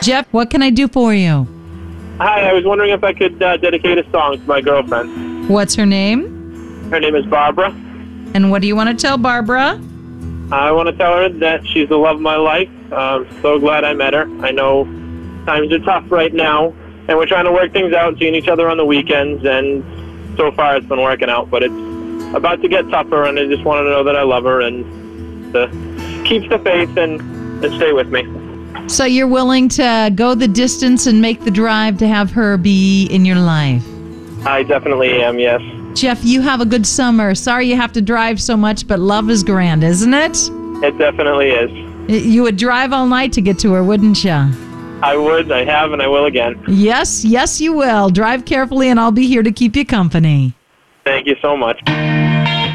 Jeff, what can I do for you? Hi, I was wondering if I could dedicate a song to my girlfriend. What's her name? Her name is Barbara. And what do you want to tell Barbara? I want to tell her that she's the love of my life. I'm so glad I met her. I know times are tough right now, and we're trying to work things out, seeing each other on the weekends, and so far it's been working out, but it's about to get tougher, and I just want her to know that I love her and to keep the faith and stay with me. So you're willing to go the distance and make the drive to have her be in your life? I definitely am, yes. Jeff, you have a good summer. Sorry you have to drive so much, but love is grand, isn't it? It definitely is. You would drive all night to get to her, wouldn't you? I would, I have, and I will again. Yes, you will. Drive carefully, and I'll be here to keep you company. Thank you so much.